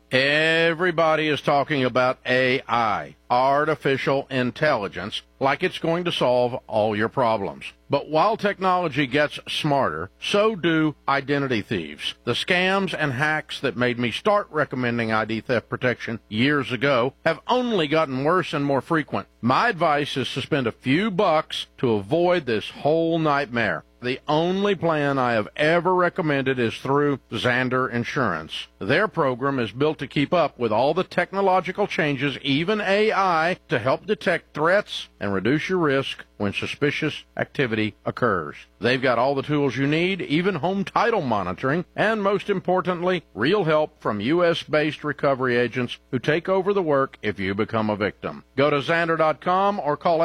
Everybody is talking about AI, artificial intelligence, like it's going to solve all your problems. But while technology gets smarter, so do identity thieves. The scams and hacks that made me start recommending ID theft protection years ago have only gotten worse and more frequent. My advice is to spend a few bucks to avoid this whole nightmare. The only plan I have ever recommended is through Zander Insurance. Their program is built to keep up with all the technological changes, even AI, to help detect threats and reduce your risk when suspicious activity occurs. They've got all the tools you need, even home title monitoring, and most importantly, real help from U.S.-based recovery agents who take over the work if you become a victim. Go to Zander.com or call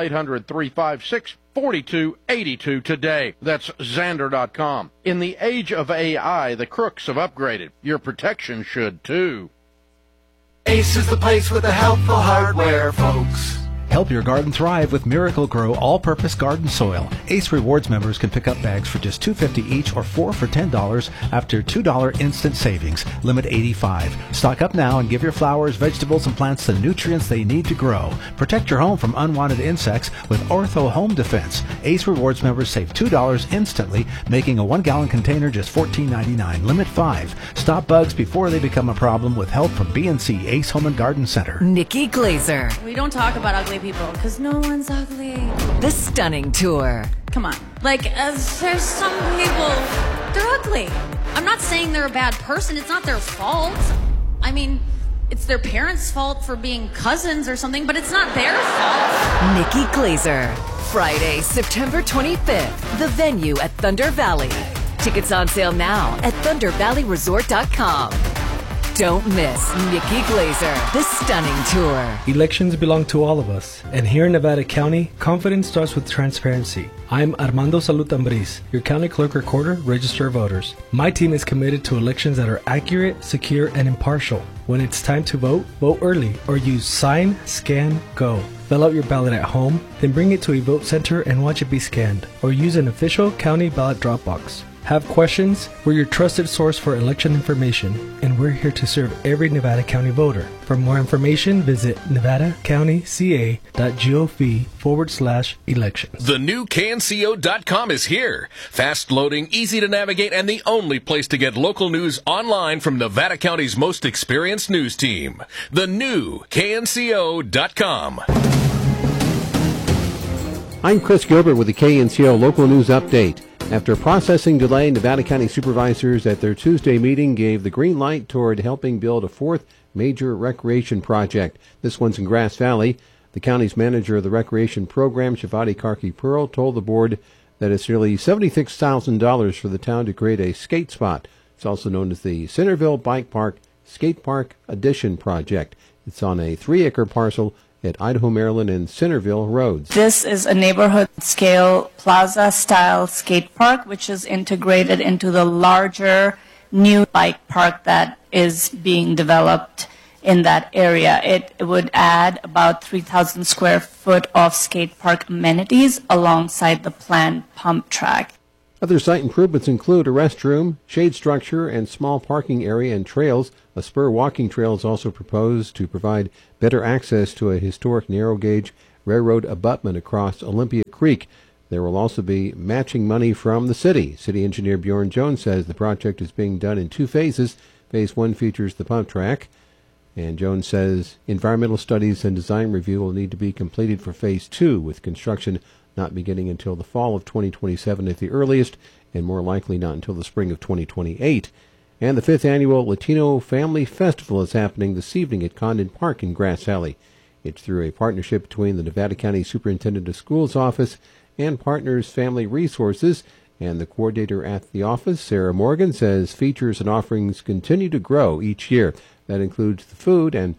800-356-4282 today. That's Zander.com. In the age of AI, the crooks have upgraded. Your protection should too. Ace is the place with the helpful hardware, folks. Help your garden thrive with Miracle-Gro all-purpose garden soil. Ace Rewards members can pick up bags for just $2.50 each or 4 for $10 after $2 instant savings. Limit 85. Stock up now and give your flowers, vegetables, and plants the nutrients they need to grow. Protect your home from unwanted insects with Ortho Home Defense. Ace Rewards members save $2 instantly, making a 1-gallon container just $14.99. Limit 5. Stop bugs before they become a problem with help from B&C Ace Home and Garden Center. Nikki Glazer. We don't talk about ugly people because no one's ugly. The Stunning Tour. Come on. Like, there's some people, they're ugly. I'm not saying they're a bad person. It's not their fault. I mean, it's their parents' fault for being cousins or something, but it's not their fault. Nikki Glazer. Friday, September 25th. The venue at Thunder Valley. Tickets on sale now at ThunderValleyResort.com. Don't miss Nikki Glazer, The Stunning Tour. Elections belong to all of us, and here in Nevada County, confidence starts with transparency. I'm Armando Salud Ambriz, your county clerk recorder, register of voters. My team is committed to elections that are accurate, secure, and impartial. When it's time to vote, vote early or use Sign, Scan, Go. Fill out your ballot at home, then bring it to a vote center and watch it be scanned, or use an official county ballot drop box. Have questions? We're your trusted source for election information, and we're here to serve every Nevada County voter. For more information, visit nevadacountyca.gov/elections. The new KNCO.com is here. Fast loading, easy to navigate, and the only place to get local news online from Nevada County's most experienced news team. The new KNCO.com. I'm Chris Gilbert with the KNCO Local News Update. After a processing delay, Nevada County supervisors at their Tuesday meeting gave the green light toward helping build a fourth major recreation project. This one's in Grass Valley. The county's manager of the recreation program, Shivati Karki-Pearl, told the board that it's nearly $76,000 for the town to create a skate spot. It's also known as the Centerville Bike Park Skate Park Addition Project. It's on a 3-acre parcel at Idaho, Maryland, and Centerville roads. This is a neighborhood-scale plaza-style skate park, which is integrated into the larger new bike park that is being developed in that area. It would add about 3,000 square foot of skate park amenities alongside the planned pump track. Other site improvements include a restroom, shade structure, and small parking area and trails. A spur walking trail is also proposed to provide better access to a historic narrow-gauge railroad abutment across Olympia Creek. There will also be matching money from the city. City engineer Bjorn Jones says the project is being done in 2 phases. Phase 1 features the pump track, and Jones says environmental studies and design review will need to be completed for Phase 2, with construction not beginning until the fall of 2027 at the earliest, and more likely not until the spring of 2028. And the 5th annual Latino Family Festival is happening this evening at Condon Park in Grass Valley. It's through a partnership between the Nevada County Superintendent of Schools Office and Partners Family Resources, and the coordinator at the office, Sarah Morgan, says features and offerings continue to grow each year. That includes the food and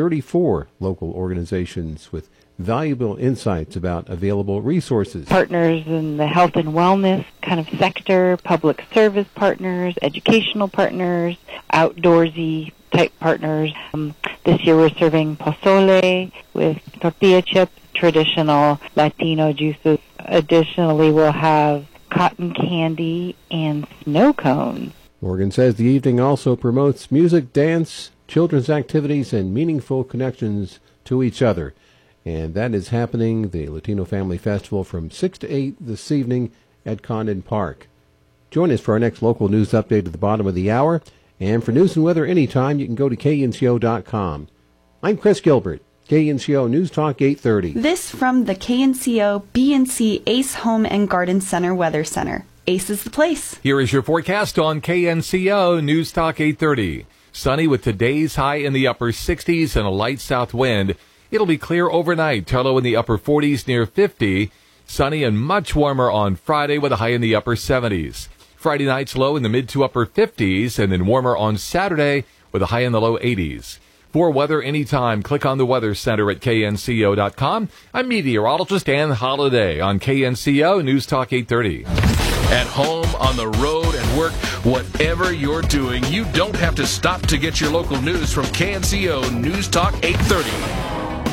34 local organizations with valuable insights about available resources. Partners in the health and wellness kind of sector, public service partners, educational partners, outdoorsy type partners. This year we're serving pozole with tortilla chips, traditional Latino juices. Additionally, we'll have cotton candy and snow cones. Morgan says the evening also promotes music, dance, children's activities, and meaningful connections to each other. And that is happening, the Latino Family Festival, from 6 to 8 this evening at Condon Park. Join us for our next local news update at the bottom of the hour. And for news and weather anytime, you can go to knco.com. I'm Chris Gilbert, KNCO News Talk 830. This from the KNCO BNC Ace Home and Garden Center Weather Center. Ace is the place. Here is your forecast on KNCO News Talk 830. Sunny with today's high in the upper 60s and a light south wind. It'll be clear overnight, low in the upper 40s near 50. Sunny and much warmer on Friday with a high in the upper 70s. Friday night's low in the mid to upper 50s, and then warmer on Saturday with a high in the low 80s. For weather anytime, click on the Weather Center at knco.com. I'm meteorologist Ann Holiday on KNCO News Talk 830. At home, on the road, at work, whatever you're doing, you don't have to stop to get your local news from KNCO News Talk 830.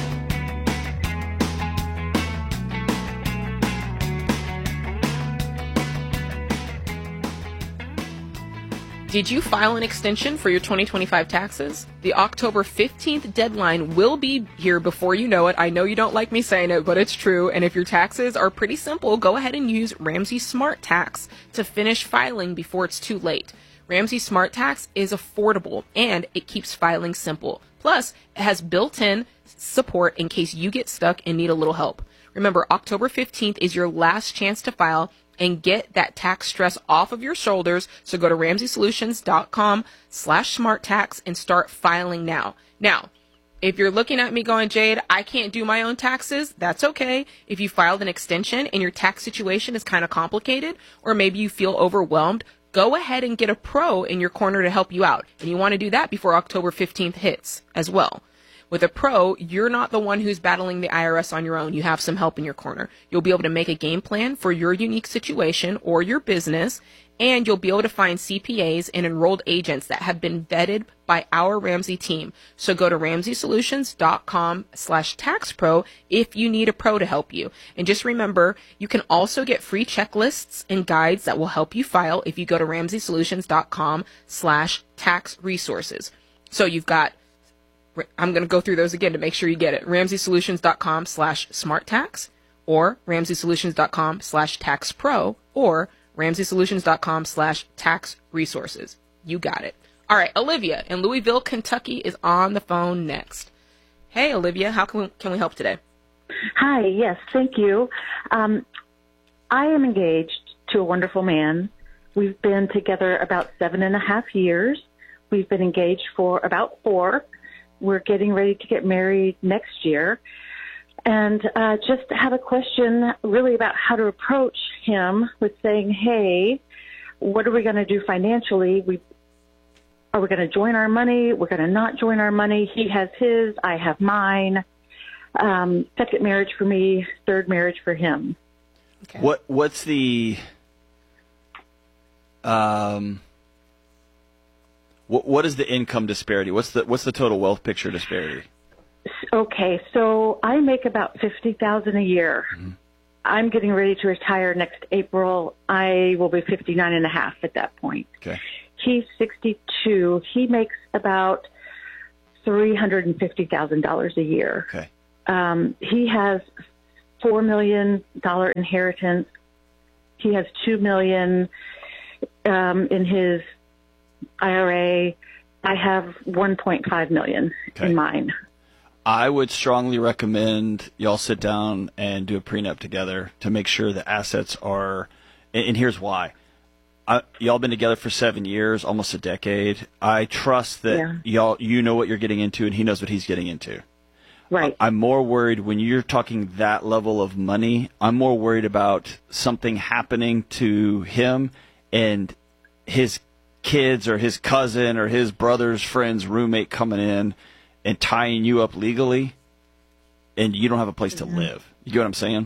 Did you file an extension for your 2025 taxes? The October 15th deadline will be here before you know it. I know you don't like me saying it, but it's true. And if your taxes are pretty simple, go ahead and use Ramsey Smart Tax to finish filing before it's too late. Ramsey Smart Tax is affordable and it keeps filing simple. Plus, it has built-in support in case you get stuck and need a little help. Remember, October 15th is your last chance to file and get that tax stress off of your shoulders. So go to RamseySolutions.com/SmartTax and start filing now. Now, if you're looking at me going, Jade, I can't do my own taxes, that's okay. If you filed an extension and your tax situation is kind of complicated, or maybe you feel overwhelmed, go ahead and get a pro in your corner to help you out. And you want to do that before October 15th hits as well. With a pro, you're not the one who's battling the IRS on your own. You have some help in your corner. You'll be able to make a game plan for your unique situation or your business, and you'll be able to find CPAs and enrolled agents that have been vetted by our Ramsey team. So go to RamseySolutions.com/TaxPro if you need a pro to help you. And just remember, you can also get free checklists and guides that will help you file if you go to RamseySolutions.com/tax-resources. So you've got, I'm going to go through those again to make sure you get it. RamseySolutions.com/SmartTax or RamseySolutions.com/TaxPro or RamseySolutions.com/tax-resources. You got it. All right, Olivia in Louisville, Kentucky is on the phone next. Hey, Olivia, how can we help today? Hi, yes, thank you. I am engaged to a wonderful man. We've been together about 7.5 years. We've been engaged for about 4. We're getting ready to get married next year. And just have a question really about how to approach him with saying, hey, what are we going to do financially? Are we going to join our money? We're going to not join our money. He has his, I have mine. Second marriage for me, third marriage for him. Okay. What's the what is the income disparity? What's the total wealth picture disparity? Okay, so I make about $50,000 a year. Mm-hmm. I'm getting ready to retire next April. I will be 59.5 at that point. Okay. He's 62. He makes about $350,000 a year. Okay. He has $4 million inheritance. He has $2 million in his IRA. I have $1.5 million in mine. I would strongly recommend y'all sit down and do a prenup together to make sure the assets are, and here's why. Y'all been together for 7 years, almost a decade. I trust that you know what you're getting into and he knows what he's getting into. Right. I'm more worried when you're talking that level of money, I'm more worried about something happening to him and his kids or his cousin or his brother's friend's roommate coming in and tying you up legally, and you don't have a place to live. You get what I'm saying?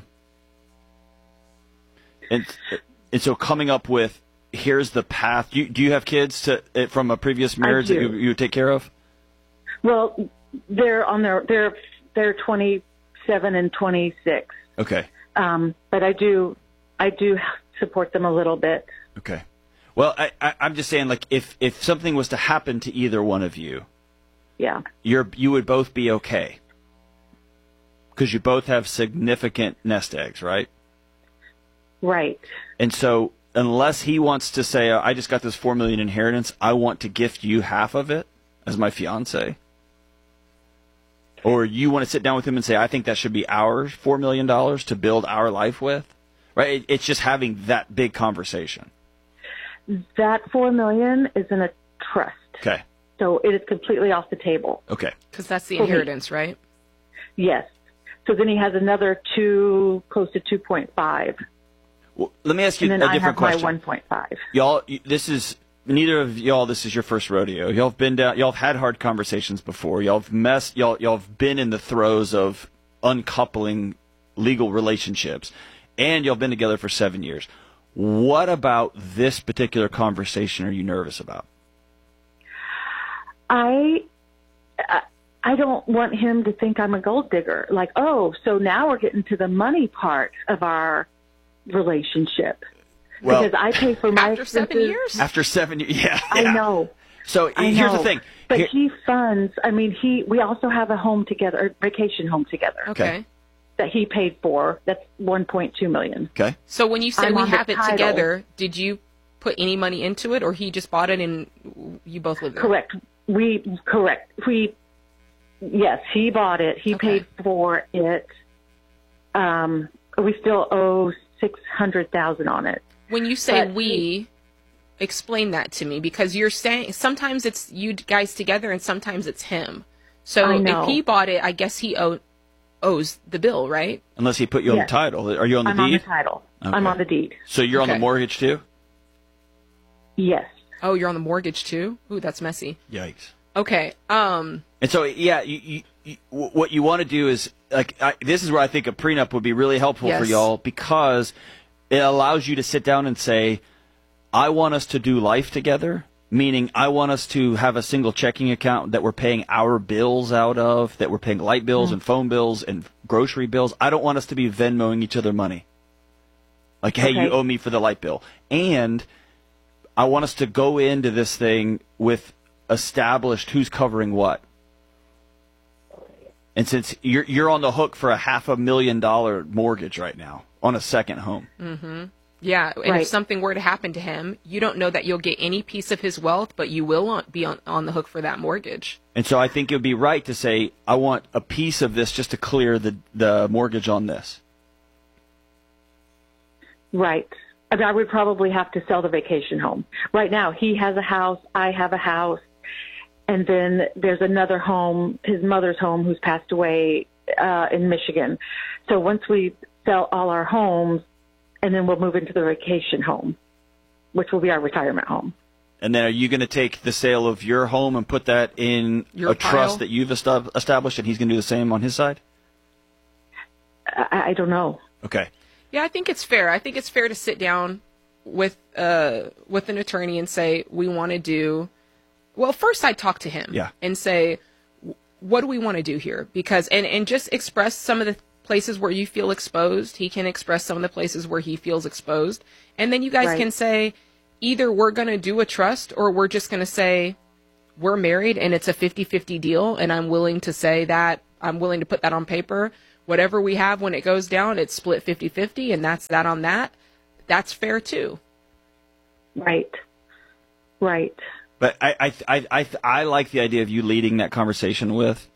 And so coming up with, here's the path. Do you have kids from a previous marriage that you would take care of? Well, they're 27 and 26. Okay. But I do support them a little bit. Okay. Well, I'm just saying, like, if something was to happen to either one of you, Yeah. you would both be okay. Because you both have significant nest eggs, right? Right. And so unless he wants to say, I just got this $4 million inheritance, I want to gift you half of it as my fiance. Or you want to sit down with him and say, I think that should be ours, $4 million to build our life with. Right? It's just having that big conversation. That $4 million is in a trust. Okay. So it is completely off the table. Okay. Because that's the inheritance, right? Yes. So then he has another close to 2.5. Well, let me ask you and then a different I have question. my 1.5. Y'all, neither of y'all, this is your first rodeo. Y'all have been down, y'all have had hard conversations before. Y'all have been in the throes of uncoupling legal relationships, and y'all have been together for 7 years. What about this particular conversation are you nervous about? I don't want him to think I'm a gold digger. Like, oh, so now we're getting to the money part of our relationship. Well, because I pay for my after 7 years? After 7 years, yeah. I know. So here's the thing. But he funds, we also have a home together, a vacation home together. Okay. That he paid for. That's $1.2 million. Okay. So when you say I'm we on the have it title. together, did you put any money into it, or he just bought it and you both live there? Correct. Yes, he bought it. He paid for it. We still owe $600,000 on it. When you say explain that to me, because you're saying sometimes it's you guys together and sometimes it's him. So if he bought it, I guess he owes the bill, right? Unless he put you on the title. Are you on the deed? I'm on the title. Okay. I'm on the deed. So you're on the mortgage too? Yes. Oh, you're on the mortgage too? Ooh, that's messy. Yikes. Okay. And so, yeah, what you want to do is, this is where I think a prenup would be really helpful for y'all, because it allows you to sit down and say, I want us to do life together, meaning I want us to have a single checking account that we're paying our bills out of, that we're paying light bills and phone bills and grocery bills. I don't want us to be Venmoing each other money. Like, hey, you owe me for the light bill. And I want us to go into this thing with established who's covering what. And since you're on the hook for a $500,000 mortgage right now on a second home. Mm-hmm. Yeah, and if something were to happen to him, you don't know that you'll get any piece of his wealth, but you will be on the hook for that mortgage. And so I think it would be right to say, I want a piece of this just to clear the mortgage on this. Right. I would probably have to sell the vacation home. Right now, he has a house, I have a house, and then there's another home, his mother's home, who's passed away in Michigan. So once we sell all our homes, and then we'll move into the vacation home, which will be our retirement home. And then are you going to take the sale of your home and put that in your trust that you've established, and he's going to do the same on his side? I don't know. Okay. Yeah, I think it's fair. I think it's fair to sit down with an attorney and say, we want to do... Well, first I'd talk to him and say, what do we want to do here? Because and just express some of the places where you feel exposed. He can express some of the places where he feels exposed. And then you guys can say, either we're going to do a trust, or we're just going to say, we're married and it's a 50-50 deal, and I'm willing to say that, I'm willing to put that on paper. Whatever we have when it goes down, it's split 50-50, and that's that on that. That's fair too. Right. But I like the idea of you leading that conversation with,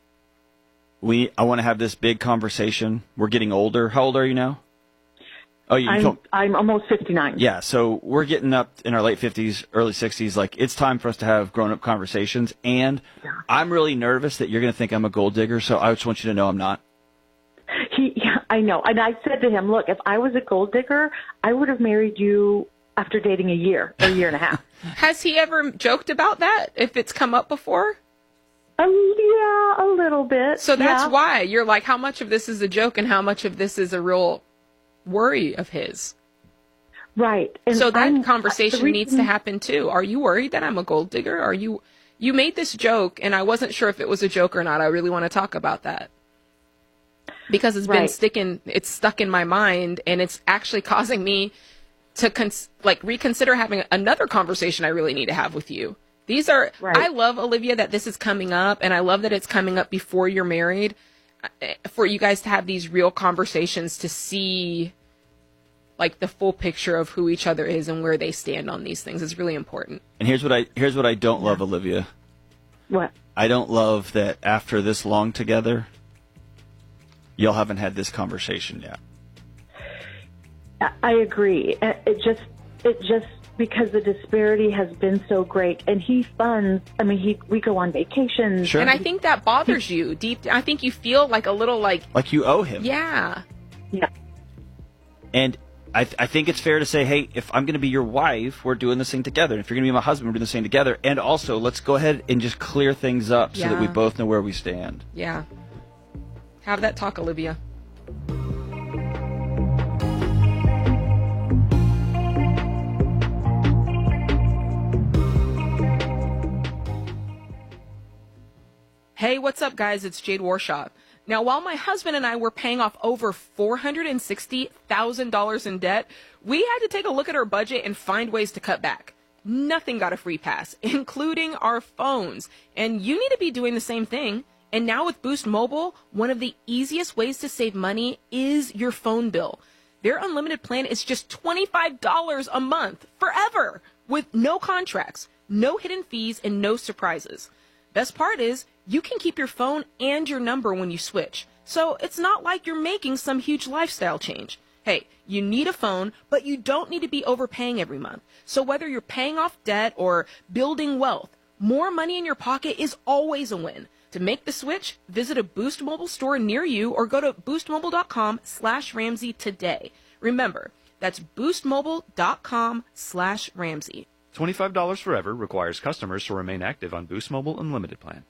I want to have this big conversation. We're getting older. How old are you now? Oh, I'm almost 59. Yeah, so we're getting up in our late 50s, early 60s. Like, it's time for us to have grown-up conversations. And I'm really nervous that you're going to think I'm a gold digger, so I just want you to know I'm not. I know. And I said to him, look, if I was a gold digger, I would have married you after dating a year and a half. Has he ever joked about that, if it's come up before? Yeah, a little bit. So that's why you're like, how much of this is a joke and how much of this is a real worry of his? Right. And so that conversation needs to happen too. Are you worried that I'm a gold digger? You made this joke and I wasn't sure if it was a joke or not. I really want to talk about that. Because it's been stuck in my mind, and it's actually causing me to reconsider having another conversation I really need to have with you. These are, Right. I love, Olivia, that this is coming up, and I love that it's coming up before you're married, for you guys to have these real conversations to see, like, the full picture of who each other is and where they stand on these things. It's really important. And here's what I don't love, Olivia. What? I don't love that after this long together, y'all haven't had this conversation yet. I agree. It just because the disparity has been so great, and he funds. I mean, we go on vacations. Sure. And I think that bothers you deep. I think you feel like a little like you owe him. Yeah. Yeah. And I think it's fair to say, hey, if I'm going to be your wife, we're doing this thing together. If you're going to be my husband, we're doing this thing together. And also, let's go ahead and just clear things up so that we both know where we stand. Yeah. Have that talk, Olivia. Hey, what's up, guys? It's Jade Warshaw. Now, while my husband and I were paying off over $460,000 in debt, we had to take a look at our budget and find ways to cut back. Nothing got a free pass, including our phones. And you need to be doing the same thing. And now with Boost Mobile, one of the easiest ways to save money is your phone bill. Their unlimited plan is just $25 a month forever with no contracts, no hidden fees, and no surprises. Best part is you can keep your phone and your number when you switch. So it's not like you're making some huge lifestyle change. Hey, you need a phone, but you don't need to be overpaying every month. So whether you're paying off debt or building wealth, more money in your pocket is always a win. To make the switch, visit a Boost Mobile store near you or go to boostmobile.com/Ramsey today. Remember, that's boostmobile.com/Ramsey. $25 forever requires customers to remain active on Boost Mobile Unlimited plan.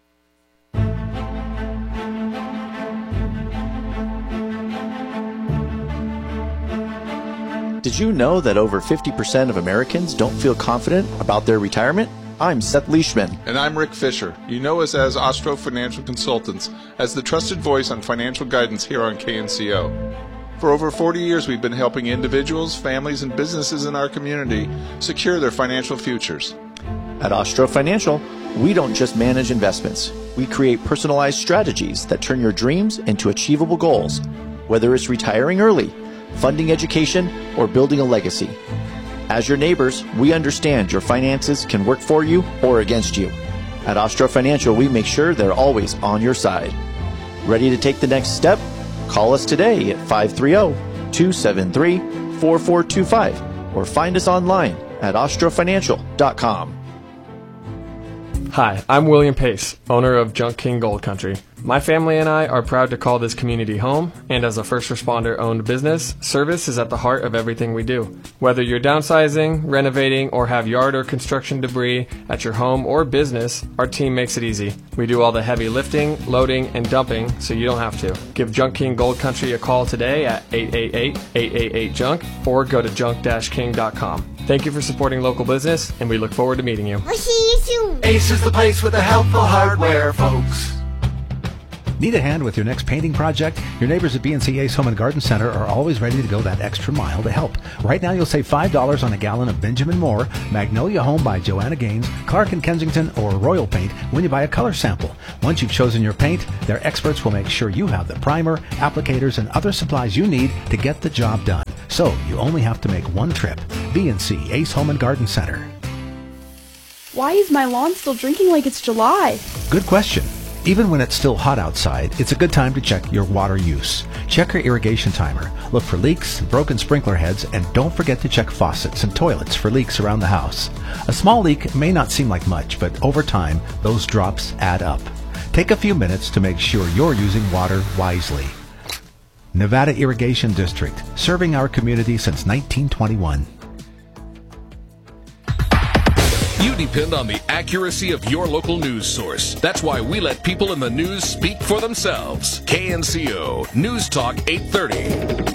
Did you know that over 50% of Americans don't feel confident about their retirement? I'm Seth Leishman. And I'm Rick Fisher. You know us as Ostro Financial Consultants, as the trusted voice on financial guidance here on KNCO. For over 40 years, we've been helping individuals, families, and businesses in our community secure their financial futures. At Ostro Financial, we don't just manage investments. We create personalized strategies that turn your dreams into achievable goals, whether it's retiring early, funding education, or building a legacy. As your neighbors, we understand your finances can work for you or against you. At Ostro Financial, we make sure they're always on your side. Ready to take the next step? Call us today at 530-273-4425 or find us online at ostrofinancial.com. Hi, I'm William Pace, owner of Junk King Gold Country. My family and I are proud to call this community home, and as a first responder-owned business, service is at the heart of everything we do. Whether you're downsizing, renovating, or have yard or construction debris at your home or business, our team makes it easy. We do all the heavy lifting, loading, and dumping, so you don't have to. Give Junk King Gold Country a call today at 888-888-JUNK or go to junk-king.com. Thank you for supporting local business, and we look forward to meeting you. We'll see you soon. Ace is the place with the helpful hardware, folks. Need a hand with your next painting project? Your neighbors at BNC Ace Home and Garden Center are always ready to go that extra mile to help. Right now you'll save $5 on a gallon of Benjamin Moore, Magnolia Home by Joanna Gaines, Clark & Kensington, or Royal Paint when you buy a color sample. Once you've chosen your paint, their experts will make sure you have the primer, applicators, and other supplies you need to get the job done. So you only have to make one trip. BNC Ace Home and Garden Center. Why is my lawn still drinking like it's July? Good question. Even when it's still hot outside, it's a good time to check your water use. Check your irrigation timer. Look for leaks, broken sprinkler heads, and don't forget to check faucets and toilets for leaks around the house. A small leak may not seem like much, but over time, those drops add up. Take a few minutes to make sure you're using water wisely. Nevada Irrigation District, serving our community since 1921. You depend on the accuracy of your local news source. That's why we let people in the news speak for themselves. KNCO News Talk 830.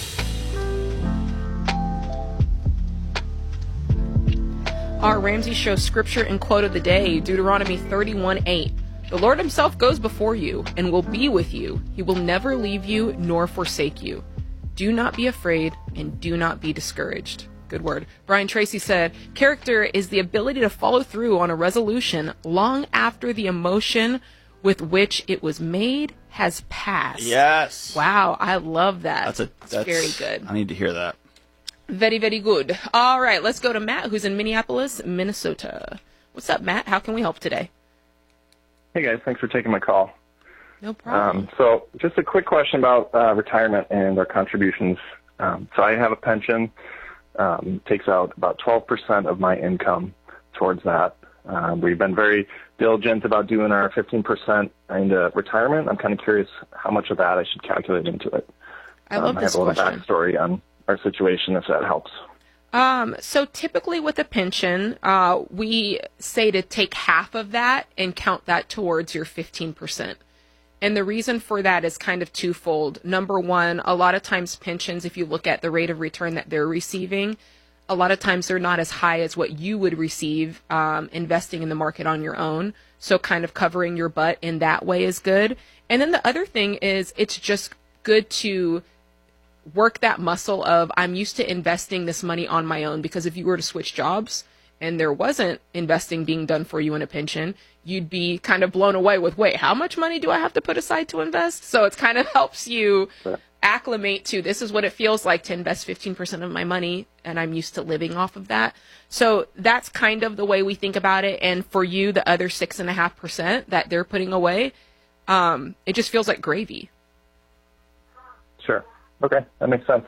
Our Ramsey Show scripture and quote of the day, Deuteronomy 31:8. The Lord himself goes before you and will be with you. He will never leave you nor forsake you. Do not be afraid and do not be discouraged. Good word. Brian Tracy said, character is the ability to follow through on a resolution long after the emotion with which it was made has passed. Yes. Wow, I love that. That's very good. I need to hear that. Very, very good. All right, let's go to Matt, who's in Minneapolis, Minnesota. What's up, Matt? How can we help today? Hey, guys. Thanks for taking my call. No problem. So just a quick question about retirement and our contributions. So I have a pension, takes out about 12% of my income towards that. We've been very diligent about doing our 15% into retirement. I'm kind of curious how much of that I should calculate into it. I love this I have a little question. backstory on our situation, if that helps. So typically with a pension, we say to take half of that and count that towards your 15%. And the reason for that is kind of twofold. Number one, a lot of times pensions, if you look at the rate of return that they're receiving, a lot of times they're not as high as what you would receive investing in the market on your own. So kind of covering your butt in that way is good. And then the other thing is it's just good to work that muscle of I'm used to investing this money on my own, because if you were to switch jobs and there wasn't investing being done for you in a pension, you'd be kind of blown away with, wait, how much money do I have to put aside to invest? So it kind of helps you acclimate to this is what it feels like to invest 15% of my money, and I'm used to living off of that. So that's kind of the way we think about it. And for you, the other 6.5% that they're putting away, it just feels like gravy. Sure. Okay, that makes sense.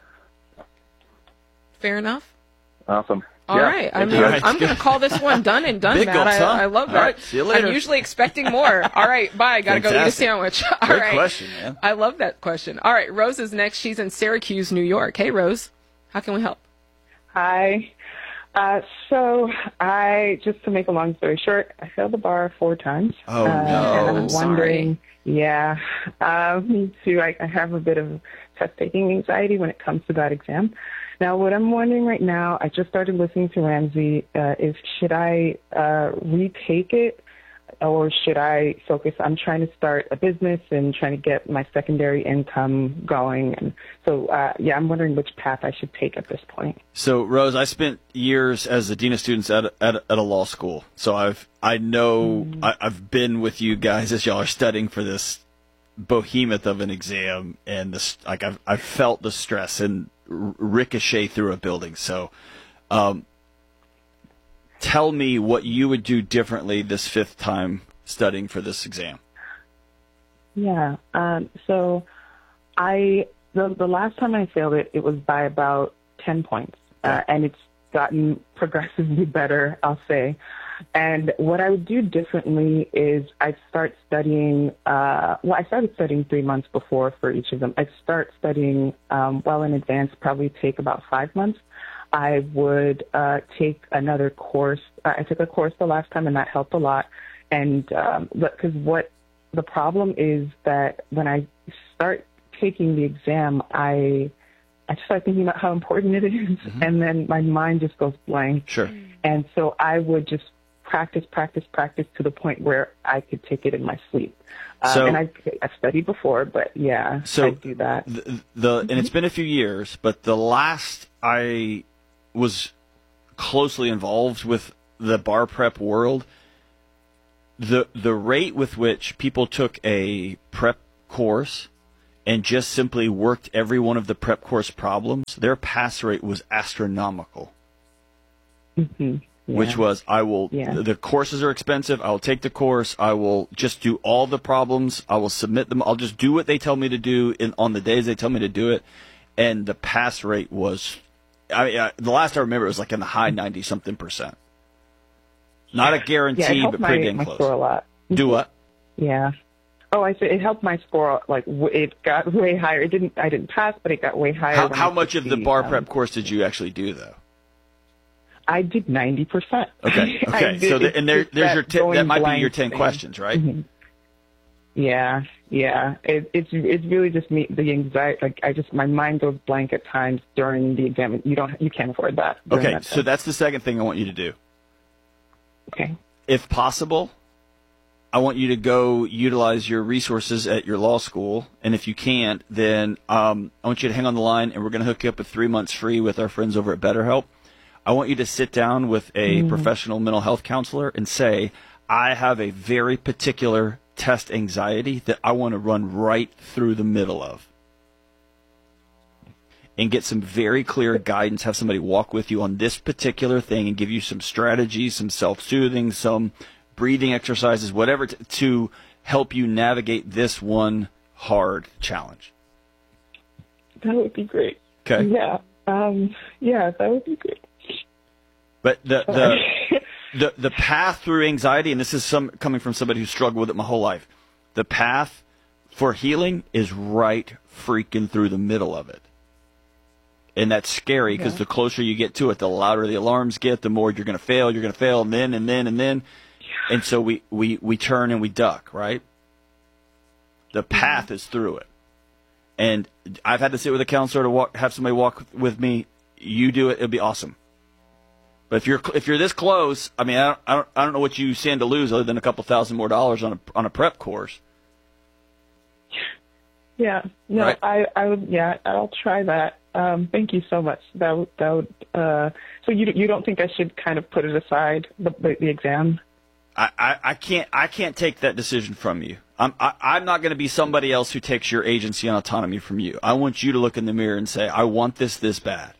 Fair enough. Awesome. All right. I'm going to call this one done and done, Big Matt. gulps, huh? I love that. All right, see you later. I'm usually expecting more. All right, bye. Got to go eat a Fantastic. sandwich. All Great right. question, man. I love that question. All right, Rose is next. She's in Syracuse, New York. Hey, Rose. How can we help? Hi. So just to make a long story short, I failed the bar 4 times. Oh, no. And I'm Sorry. wondering, yeah, me too. I have a bit of test-taking anxiety when it comes to that exam. Now, what I'm wondering right now, I just started listening to Ramsey, is should I retake it, or should I focus? I'm trying to start a business and trying to get my secondary income going. And so, I'm wondering which path I should take at this point. So, Rose, I spent years as the dean of students at a law school. So I've been with you guys as y'all are studying for this behemoth of an exam, and this I've felt the stress and ricochet through a building. So, tell me what you would do differently this 5th time studying for this exam. Yeah. So the last time I failed it, it was by about 10 points, and it's gotten progressively better, I'll say. And what I would do differently is I'd start studying, I started studying 3 months before for each of them. I'd start studying well in advance, probably take about 5 months. I would take another course. I took a course the last time, and that helped a lot. And because what the problem is that when I start taking the exam, I start thinking about how important it is, and then my mind just goes blank. Sure. And so I would just practice to the point where I could take it in my sleep. And I've studied before, but yeah, so I do that. And it's been a few years, but the last I was closely involved with the bar prep world, the rate with which people took a prep course and just simply worked every one of the prep course problems, their pass rate was astronomical. Mm-hmm. Yeah. Which was, the courses are expensive. I will take the course. I will just do all the problems. I will submit them. I'll just do what they tell me to do on the days they tell me to do it. And the pass rate was, the last I remember, it was like in the high 90-something%. Not a guarantee, but pretty dang close. Score a lot. Do what? Yeah. Oh, I said it helped my score. Like it got way higher. I didn't pass, but it got way higher. How much of the bar prep course did you actually do, though? I did 90%. Okay. So there's your that might be your 10 questions, right? Mm-hmm. Yeah. It's really just me, the anxiety. Like my mind goes blank at times during the exam. You can't afford that. Okay. So that's the second thing I want you to do. Okay. If possible, I want you to go utilize your resources at your law school. And if you can't, then I want you to hang on the line, and we're going to hook you up with 3 months free with our friends over at BetterHelp. I want you to sit down with a professional mental health counselor and say, I have a very particular test anxiety that I want to run right through the middle of. And get some very clear guidance, have somebody walk with you on this particular thing and give you some strategies, some self-soothing, some breathing exercises, whatever, to help you navigate this one hard challenge. That would be great. Okay. Yeah. Yeah, that would be great. But the path through anxiety, and this is coming from somebody who struggled with it my whole life, the path for healing is right freaking through the middle of it. And that's scary because the closer you get to it, the louder the alarms get, the more you're going to fail, and then. And so we turn and we duck, right? The path is through it. And I've had to sit with a counselor to have somebody walk with me. You do it, it'll be awesome. But if you're this close, I mean, I don't know what you stand to lose other than a couple $1,000 more on a prep course. Yeah. No, right? I would. Yeah, I'll try that. Thank you so much. That would. So you don't think I should kind of put it aside, the exam? I can't take that decision from you. I'm not going to be somebody else who takes your agency and autonomy from you. I want you to look in the mirror and say, I want this bad.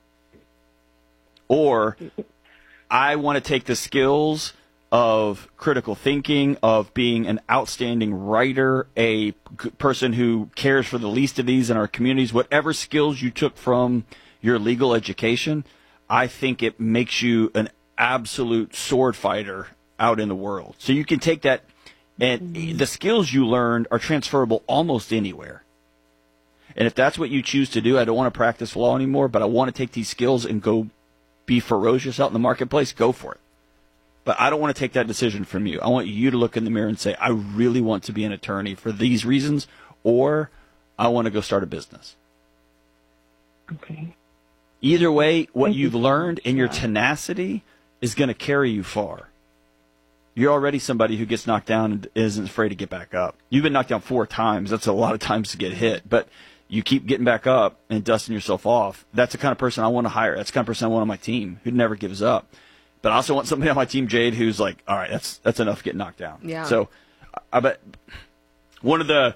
Or I want to take the skills of critical thinking, of being an outstanding writer, a person who cares for the least of these in our communities, whatever skills you took from your legal education, I think it makes you an absolute sword fighter out in the world. So you can take that, and the skills you learned are transferable almost anywhere. And if that's what you choose to do, I don't want to practice law anymore, but I want to take these skills and go be ferocious out in the marketplace, go for it. But I don't want to take that decision from you. I want you to look in the mirror and say, I really want to be an attorney for these reasons, or I want to go start a business. Okay. Either way, what you've learned and your tenacity is going to carry you far. You're already somebody who gets knocked down and isn't afraid to get back up. You've been knocked down 4 times. That's a lot of times to get hit. But you keep getting back up and dusting yourself off. That's the kind of person I want to hire. That's the kind of person I want on my team who never gives up. But I also want somebody on my team, Jade, who's like, all right, that's enough getting knocked down. Yeah. So I bet one of the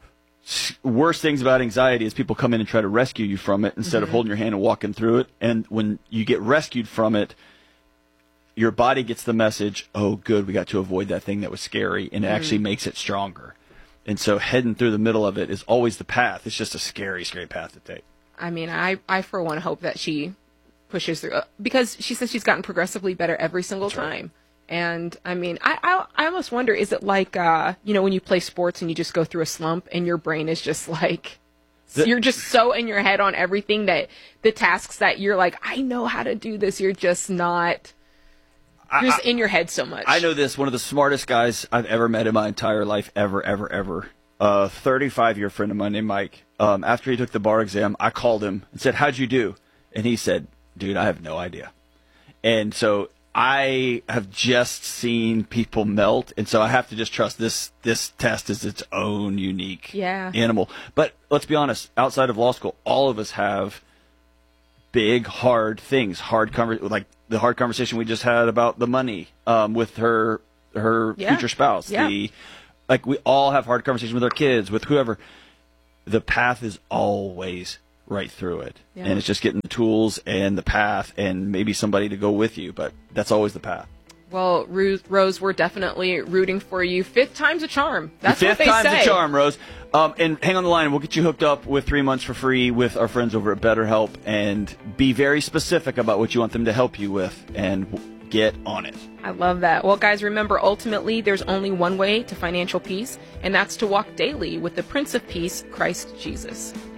worst things about anxiety is people come in and try to rescue you from it instead of holding your hand and walking through it. And when you get rescued from it, your body gets the message, oh, good, we got to avoid that thing that was scary, and it actually makes it stronger. And so heading through the middle of it is always the path. It's just a scary, scary path to take. I mean, I for one hope that she pushes through, because she says she's gotten progressively better every single time. And I mean, I almost wonder, is it like, when you play sports and you just go through a slump and your brain is just like, you're just so in your head on everything that the tasks that you're like, I know how to do this. You're just not. You're just in your head so much. I know this. One of the smartest guys I've ever met in my entire life, ever. A 35-year friend of mine named Mike. After he took the bar exam, I called him and said, how'd you do? And he said, dude, I have no idea. And so I have just seen people melt. And so I have to just trust this test is its own unique animal. But let's be honest, outside of law school, all of us have big, hard things, like the hard conversation we just had about the money with her future spouse. Yeah. We all have hard conversations with our kids, with whoever. The path is always right through it. Yeah. And it's just getting the tools and the path and maybe somebody to go with you, but that's always the path. Well, Rose, we're definitely rooting for you. 5th time's a charm. That's what they say. 5th time's a charm, Rose. And hang on the line, and we'll get you hooked up with 3 months for free with our friends over at BetterHelp, and be very specific about what you want them to help you with, and get on it. I love that. Well, guys, remember, ultimately, there's only one way to financial peace, and that's to walk daily with the Prince of Peace, Christ Jesus.